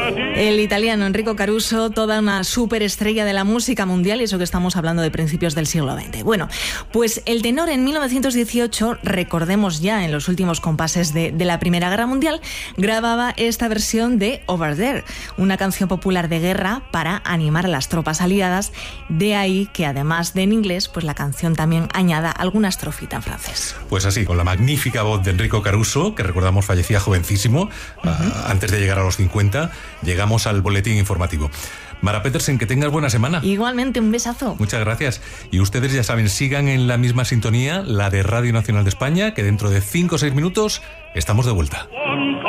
El italiano Enrico Caruso, toda una superestrella de la música mundial, y eso que estamos hablando de principios del siglo XX. Bueno, pues el tenor en 1918, recordemos ya en los últimos compases de la Primera Guerra Mundial, grababa esta versión de Over There, una canción popular de guerra para animar a las tropas aliadas. De ahí que además de en inglés, pues la canción también añada alguna estrofita en francés. Pues así, con la magnífica voz de Enrico Caruso, que recordamos fallecía jovencísimo, antes de llegar a los 50, llegamos al boletín informativo. Mara Petersen, que tengas buena semana. Igualmente, un besazo. Muchas gracias. Y ustedes ya saben, sigan en la misma sintonía, la de Radio Nacional de España, que dentro de 5 o 6 minutos estamos de vuelta.